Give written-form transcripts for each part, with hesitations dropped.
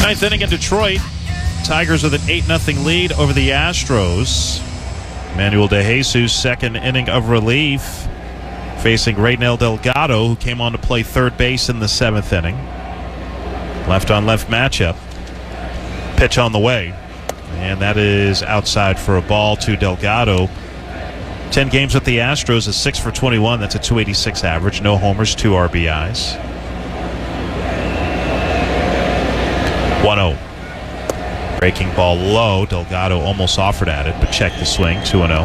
Ninth inning in Detroit. Tigers with an 8-0 lead over the Astros. Manuel De Jesus, second inning of relief, facing Reynel Delgado, who came on to play third base in the 7th inning. Left-on-left matchup. Pitch on the way. And that is outside for a ball to Delgado. 10 games with the Astros is 6 for 21. That's a .286 average. No homers, 2 RBIs. 1-0. Breaking ball low. Delgado almost offered at it, but checked the swing. 2-0.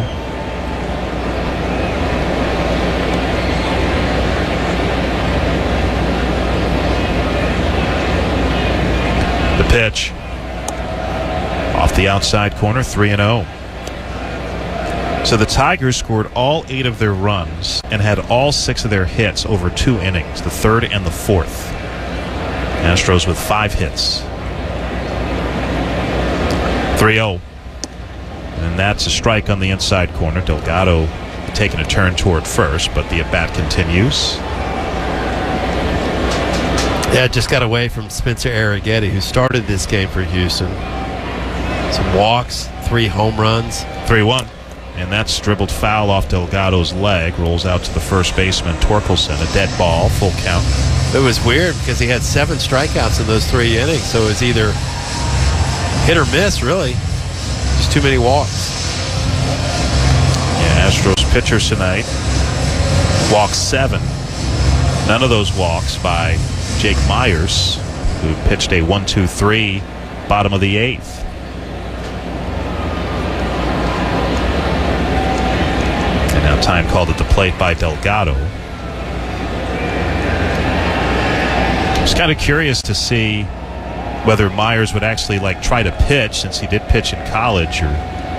The pitch. Off the outside corner, 3-0. So the Tigers scored all 8 of their runs and had all 6 of their hits over 2 innings, the 3rd and the 4th. Astros with 5 hits. 3-0. And that's a strike on the inside corner. Delgado taking a turn toward first, but the at-bat continues. Yeah, just got away from Spencer Arrighetti, who started this game for Houston. Some walks, 3 home runs. 3-1. And that's dribbled foul off Delgado's leg. Rolls out to the first baseman, Torkelson. A dead ball, full count. It was weird because he had 7 strikeouts in those 3 innings, so it was either hit or miss, really. Just too many walks. Yeah, Astros pitchers tonight walked 7. None of those walks by Jake Myers, who pitched a 1-2-3 bottom of the 8th. And now time called at the plate by Delgado. I was kind of curious to see whether Myers would actually try to pitch, since he did pitch in college, or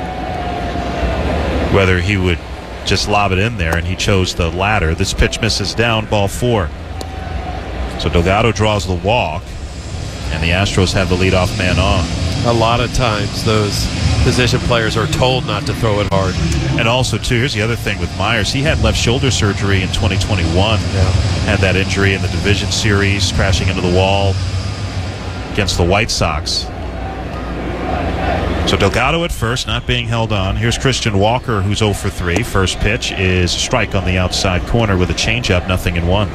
whether he would just lob it in there, and he chose the latter. This pitch misses down, ball 4. So Delgado draws the walk, and the Astros have the leadoff man on. A lot of times those position players are told not to throw it hard. And also, too, here's the other thing with Myers. He had left shoulder surgery in 2021. Yeah. Had that injury in the division series, crashing into the wall against the White Sox. So Delgado at first, not being held on. Here's Christian Walker, who's 0 for 3. First pitch is a strike on the outside corner with a changeup, 0-1.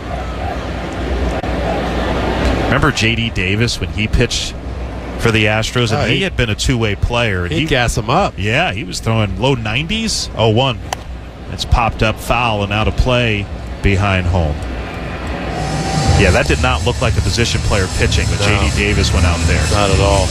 Remember J.D. Davis when he pitched for the Astros? And he had been a two-way player. He'd gas him up. Yeah, he was throwing low 90s. 0-1. It's popped up foul and out of play behind home. Yeah, that did not look like a position player pitching when J.D. Davis went out there. Not at all.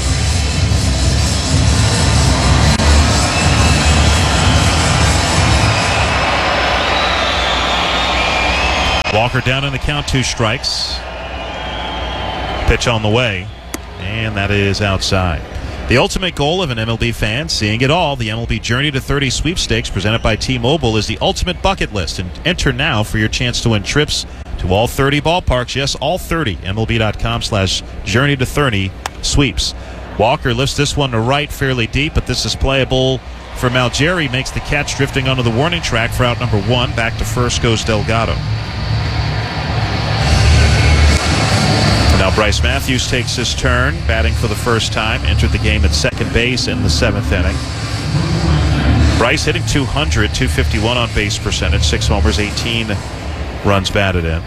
Walker down in the count, 2 strikes. Pitch on the way, and that is outside. The ultimate goal of an MLB fan, seeing it all. The MLB Journey to 30 sweepstakes presented by T-Mobile is the ultimate bucket list. And enter now for your chance to win trips to all 30 ballparks. Yes, all 30. MLB.com/Journey to 30 sweeps. Walker lifts this one to right fairly deep, but this is playable for Malgeri. Makes the catch, drifting onto the warning track for out number 1. Back to first goes Delgado. Now Bryce Matthews takes his turn, batting for the first time. Entered the game at second base in the 7th inning. Bryce hitting 200, 251 on base percentage, 6 homers, 18 runs batted in.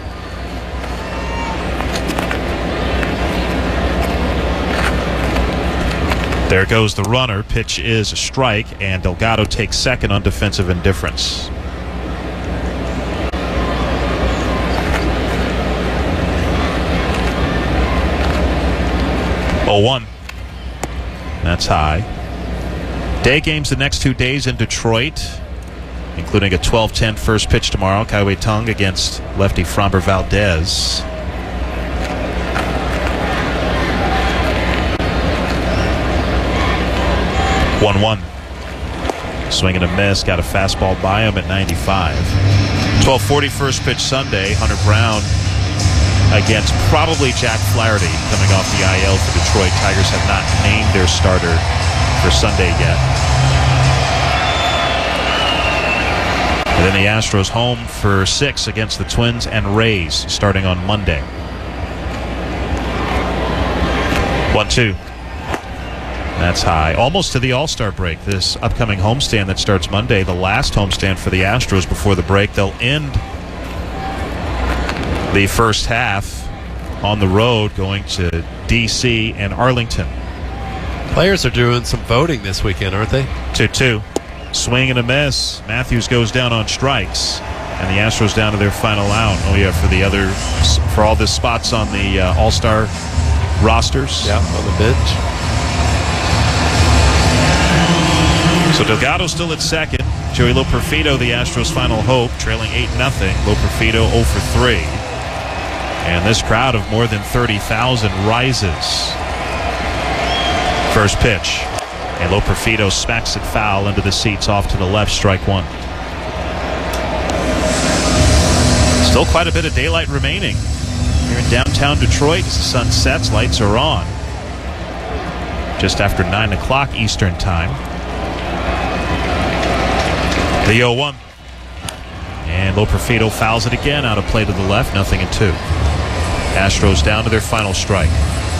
There goes the runner. Pitch is a strike, and Delgado takes second on defensive indifference. One. That's high. Day games the next 2 days in Detroit, including a 12:10 first pitch tomorrow. Kaiwei Tung against lefty Framber Valdez. One. Swing and a miss. Got a fastball by him at 95. 12:40 first pitch Sunday. Hunter Brown against probably Jack Flaherty coming off the IL for Detroit. Tigers have not named their starter for Sunday yet. And then the Astros home for 6 against the Twins and Rays starting on Monday. 1-2. That's high. Almost to the All-Star break. This upcoming homestand that starts Monday, the last homestand for the Astros before the break. They'll end the first half on the road going to D.C. and Arlington. Players are doing some voting this weekend, aren't they? 2-2. Swing and a miss. Matthews goes down on strikes. And the Astros down to their final out. Oh, yeah, for all the spots on the All-Star rosters. Yeah, on the bench. So Delgado still at second. Joey Loperfido, the Astros' final hope, trailing 8-0. Loperfido 0 for 3. And this crowd of more than 30,000 rises. First pitch. And Loperfido smacks it foul into the seats off to the left, strike one. Still quite a bit of daylight remaining here in downtown Detroit as the sun sets, lights are on. Just after 9 o'clock Eastern time. The 0-1. And Loperfido fouls it again out of play to the left, 0-2. Astros down to their final strike.